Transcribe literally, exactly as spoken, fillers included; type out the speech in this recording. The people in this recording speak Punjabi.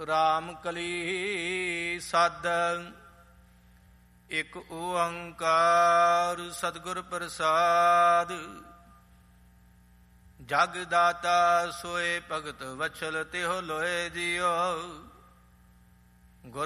ਰਾਮ ਕਲੀ ਸਦ। ਇਕ ਓੰਕਾਰ ਸਤਿਗੁਰ ਪ੍ਰਸਾਦ। ਜਗ ਦਾਤਾ ਸੋਏ ਭਗਤ ਵਛਲ ਤਿਹੁ ਲੋਏ ਜਿਉ।